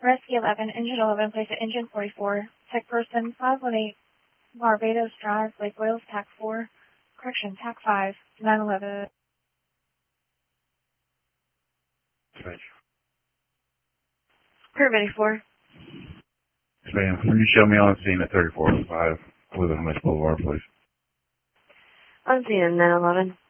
Rescue 11, Engine 11, place at Engine 44. Tech person 518 Barbados Drive, Lake Wales, TAC 4. Correction, TAC 5, 911. Dispatch. Curve 84. Yes, ma'am. Can you show me on scene at 3405 Elizabeth Boulevard, please? On scene at 911.